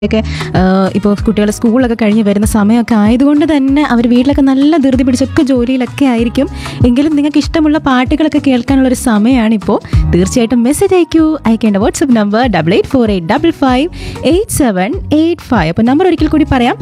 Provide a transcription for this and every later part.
ഒക്കെ ഇപ്പോൾ കുട്ടികൾ സ്കൂളൊക്കെ കഴിഞ്ഞ് വരുന്ന സമയമൊക്കെ ആയതുകൊണ്ട് തന്നെ അവർ വീട്ടിലൊക്കെ നല്ല ധൃതി പിടിച്ചൊക്കെ ജോലിയിലൊക്കെ ആയിരിക്കും. എങ്കിലും നിങ്ങൾക്ക് ഇഷ്ടമുള്ള പാട്ടുകളൊക്കെ കേൾക്കാനുള്ളൊരു സമയമാണിപ്പോൾ. തീർച്ചയായിട്ടും മെസ്സേജ് അയക്കേണ്ട വാട്സപ്പ് നമ്പർ 8848558785. അപ്പോൾ നമ്പർ ഒരിക്കൽ കൂടി പറയാം,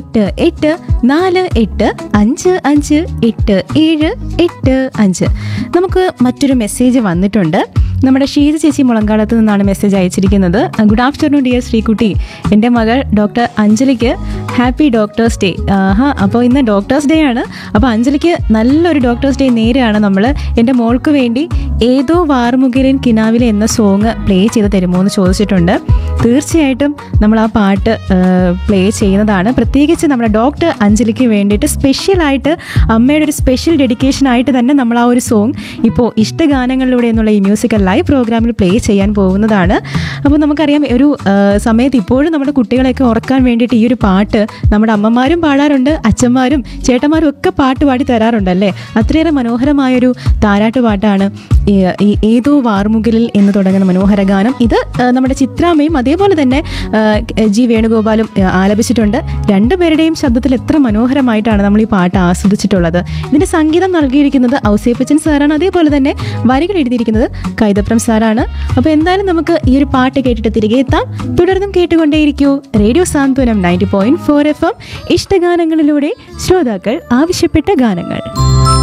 8848558785. നമുക്ക് മറ്റൊരു മെസ്സേജ് വന്നിട്ടുണ്ട്. നമ്മുടെ ഷീജ ചേച്ചി മുളങ്കാലത്ത് നിന്നാണ് മെസ്സേജ് അയച്ചിരിക്കുന്നത്. ഗുഡ് ആഫ്റ്റർനൂൺ ഡിയർ ശ്രീകുട്ടി, എൻ്റെ മകൾ ഡോക്ടർ അഞ്ജലിക്ക് ഹാപ്പി ഡോക്ടേഴ്സ് ഡേ. അപ്പോൾ ഇന്ന് ഡോക്ടേഴ്സ് ഡേ ആണ്. അപ്പോൾ അഞ്ജലിക്ക് നല്ലൊരു ഡോക്ടേഴ്സ് ഡേ നേരെയാണ് നമ്മൾ. എൻ്റെ മോൾക്ക് വേണ്ടി ഏതോ വാർമുകിലിൻ കിനാവിലെ എന്ന സോങ് പ്ലേ ചെയ്ത് തരുമോ എന്ന് ചോദിച്ചിട്ടുണ്ട്. തീർച്ചയായിട്ടും നമ്മൾ ആ പാട്ട് പ്ലേ ചെയ്യുന്നതാണ്. പ്രത്യേകിച്ച് നമ്മുടെ ഡോക്ടർ അഞ്ജലിക്ക് വേണ്ടിയിട്ട് സ്പെഷ്യലായിട്ട് അമ്മയുടെ ഒരു സ്പെഷ്യൽ ഡെഡിക്കേഷൻ ആയിട്ട് തന്നെ നമ്മൾ ആ ഒരു സോങ് ഇപ്പോൾ ഇഷ്ടഗാനങ്ങളിലൂടെ എന്നുള്ള ഈ മ്യൂസിക്കൽ ലൈവ് പ്രോഗ്രാമിൽ പ്ലേ ചെയ്യാൻ പോകുന്നതാണ്. അപ്പോൾ നമുക്കറിയാം, ഒരു സമയത്ത് ഇപ്പോഴും നമ്മുടെ കുട്ടികളെയൊക്കെ ഉറക്കാൻ വേണ്ടിയിട്ട് ഈ ഒരു പാട്ട് നമ്മുടെ അമ്മമാരും പാടാറുണ്ട്, അച്ഛന്മാരും ചേട്ടന്മാരും ഒക്കെ പാട്ട് പാടി തരാറുണ്ടല്ലേ. അത്രയേറെ മനോഹരമായൊരു താരാട്ട് പാട്ടാണ് ഈ ഏതോ വാർമുകിലിൽ എന്ന് തുടങ്ങുന്ന മനോഹര ഗാനം. ഇത് നമ്മുടെ ചിത്രാമ്മയും അതേപോലെ തന്നെ ജി വേണുഗോപാലും ആലപിച്ചിട്ടുണ്ട്. രണ്ടുപേരുടെയും ശബ്ദത്തിൽ എത്ര മനോഹരമായിട്ടാണ് നമ്മൾ ഈ പാട്ട് ആസ്വദിച്ചിട്ടുള്ളത്. ഇതിൻ്റെ സംഗീതം നൽകിയിരിക്കുന്നത് ഔസേപ്പച്ചൻ സാറാണ്. അതേപോലെ തന്നെ വരികൾ എഴുതിയിരിക്കുന്നത് കൈതപ്രം സാറാണ്. അപ്പോൾ എന്തായാലും നമുക്ക് ഈ ഒരു പാട്ട് കേട്ടിട്ട് തിരികെ എത്താം. തുടർന്നും കേട്ടുകൊണ്ടേയിരിക്കൂ റേഡിയോ സാന്ത്വനം 90.4 FM. ഇഷ്ടഗാനങ്ങളിലൂടെ ശ്രോതാക്കൾ ആവശ്യപ്പെട്ട ഗാനങ്ങൾ.